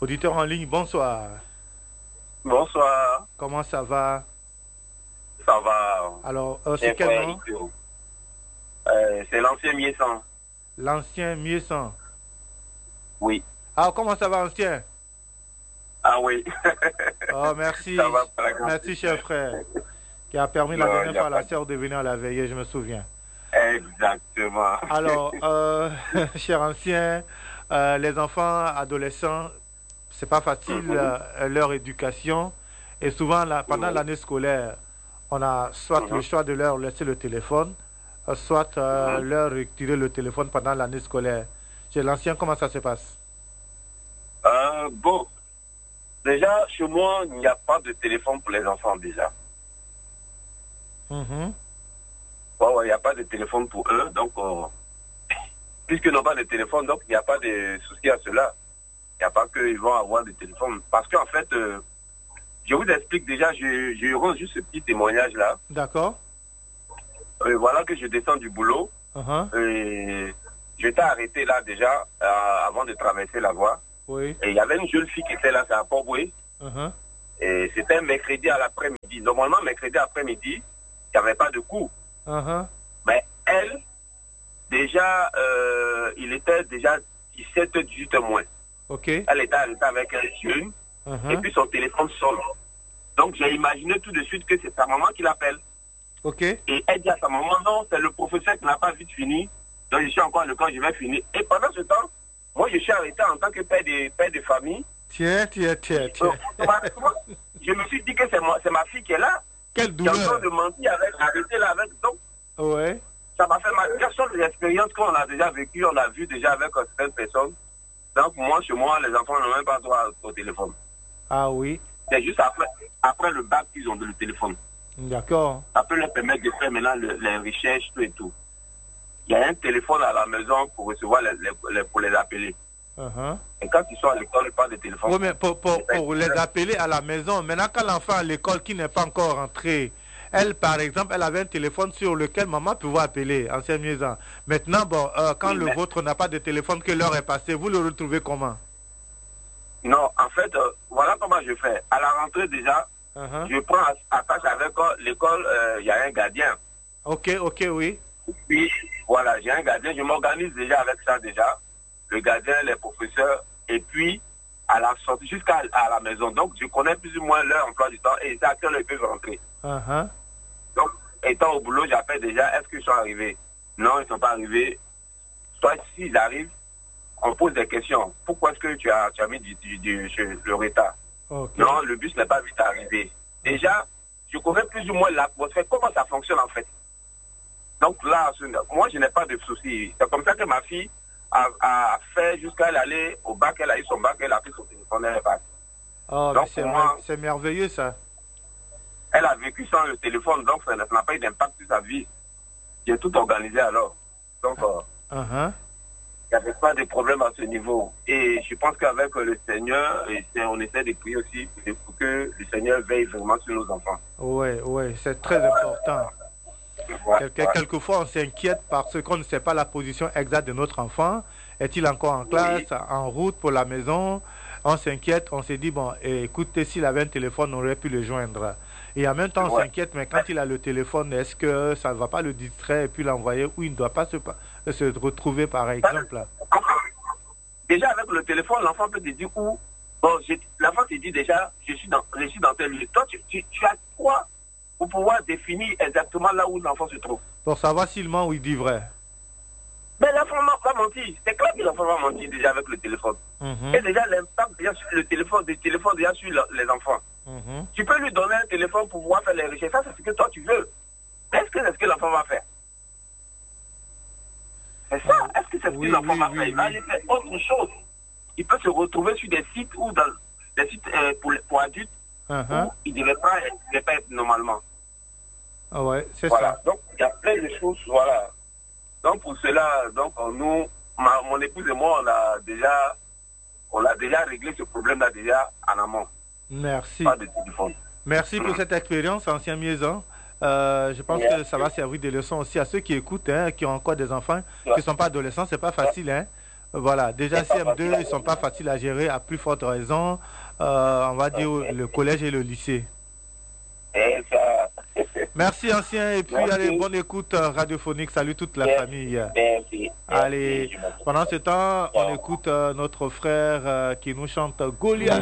Auditeur en ligne, bonsoir. Bonsoir. Comment ça va? Ça va. Alors, c'est quel nom? C'est l'ancien Miessan. L'ancien Miessan. Oui. Ah, comment ça va, ancien? Ah oui. Oh, merci. Ça va, merci, cher frère, qui a permis la dernière fois à la sœur de venir à la veillée, je me souviens. Exactement. Alors, cher ancien, les enfants, adolescents, c'est pas facile leur éducation. Et souvent, pendant l'année scolaire, on a soit le choix de leur laisser le téléphone, soit leur retirer le téléphone pendant l'année scolaire. Chez l'ancien, comment ça se passe? Bon, déjà, chez moi, il n'y a pas de téléphone pour les enfants déjà. Bon, il n'y a pas de téléphone pour eux, donc, puisqu'ils n'ont pas de téléphone, donc il n'y a pas de souci à cela. Il n'y a pas qu'ils vont avoir des téléphones. Parce qu'en fait, je vous explique déjà, je rends juste ce petit témoignage-là. D'accord. Voilà que je descends du boulot. J'étais arrêté là déjà, avant de traverser la voie. Oui. Et il y avait une jeune fille qui était là, c'est à Port-Boué. Et c'était mercredi à l'après-midi. Normalement, mercredi après-midi, il n'y avait pas de cours. Mais elle, déjà, il était déjà 17h, 18h moins. Elle était arrêtée avec un jeune. Et puis son téléphone sonne. Donc j'ai imaginé tout de suite que c'est sa maman qui l'appelle. Et elle dit à sa maman, non, c'est le professeur qui n'a pas vite fini. Donc je suis encore à l'école, je vais finir. Et pendant ce temps, moi je suis arrêté en tant que père de famille. Tiens. Je me suis dit que c'est ma fille qui est là. Quelle douleur. Qui est en train de mentir avec, arrêter là avec. Donc, ça m'a fait mal. Quelles sont les expériences qu'on a déjà vécues, on a vu déjà avec certaines personnes. Donc moi, chez moi, les enfants n'ont même pas droit au téléphone. Ah oui. C'est juste après le bac qu'ils ont le téléphone. D'accord. Ça peut leur permettre de faire maintenant les recherches, tout et tout. Il y a un téléphone à la maison pour recevoir pour les appeler. Et quand ils sont à l'école, pas de téléphone. Oui, mais pour les appeler à la maison, maintenant quand l'enfant à l'école qui n'est pas encore rentré, elle, par exemple, elle avait un téléphone sur lequel maman pouvait appeler, ancien Miessan. Maintenant, bon, quand le vôtre n'a pas de téléphone, que l'heure est passée, vous le retrouvez comment? Non, en fait, voilà comment je fais. À la rentrée déjà, je prends attache avec l'école, il y a un gardien. Oui. Et puis, voilà, j'ai un gardien, je m'organise déjà avec ça déjà. Le gardien, les professeurs, et puis à la sortie jusqu'à la maison. Donc, je connais plus ou moins leur emploi du temps et c'est à quelle heure ils peuvent rentrer. Donc, étant au boulot, j'appelle déjà, est-ce qu'ils sont arrivés? Non, ils ne sont pas arrivés. Soit s'ils arrivent, on pose des questions. Pourquoi est-ce que tu as mis le retard? Non, le bus n'est pas vite arrivé. Déjà, je connais plus ou moins l'atmosphère, comment ça fonctionne en fait. Donc là, moi, je n'ai pas de soucis. C'est comme ça que ma fille a fait jusqu'à aller au bac, elle a eu son bac, elle a pris son téléphone, elle est partie. Donc, c'est merveilleux ça. Elle a vécu sans le téléphone, donc ça n'a pas eu d'impact sur sa vie. J'ai tout organisé alors. Donc, il n'y avait pas de problème à ce niveau. Et je pense qu'avec le Seigneur, on essaie de prier aussi pour que le Seigneur veille vraiment sur nos enfants. Oui, c'est très important. Quelquefois, on s'inquiète parce qu'on ne sait pas la position exacte de notre enfant. Est-il encore en classe, en route pour la maison? On s'inquiète, on se dit, bon, écoutez, s'il avait un téléphone, on aurait pu le joindre. Et en même temps, on s'inquiète, mais quand il a le téléphone, est-ce que ça ne va pas le distraire et puis l'envoyer où il ne doit pas se retrouver, par exemple? Déjà, avec le téléphone, l'enfant peut te dire où. Bon, l'enfant te dit déjà, je suis dans tel lieu. Toi, tu as quoi pour pouvoir définir exactement là où l'enfant se trouve? Pour savoir s'il ment ou il dit vrai. Mais l'enfant va mentir. C'est clair que l'enfant va mentir déjà avec le téléphone. Et déjà, l'impact déjà sur le téléphone déjà sur les enfants. Tu peux lui donner un téléphone pour pouvoir faire les recherches. Ça, c'est ce que toi tu veux. Est-ce que c'est ce que l'enfant va faire? C'est ça. Est-ce que c'est ce que l'enfant va faire? Il va aller faire autre chose. Il peut se retrouver sur des sites ou dans des sites pour adultes où il ne devait pas être normalement. C'est ça. ça. Donc, il y a plein de choses, voilà. Donc, pour cela, donc, nous, mon épouse et moi, on a déjà réglé ce problème-là déjà en amont. Merci. Pas de téléphone. Merci pour cette expérience, ancien Miessan. Je pense que ça va servir de leçon aussi à ceux qui écoutent, qui ont encore des enfants, qui ne sont pas adolescents. C'est pas facile, Voilà, déjà CM2, ils ne sont pas faciles à gérer, à plus forte raison, on va dire le collège et le lycée. Et ça... Merci ancien, et puis allez, bonne écoute radiophonique, salut toute la famille. Merci. Allez, pendant ce temps, on écoute notre frère qui nous chante Goliath.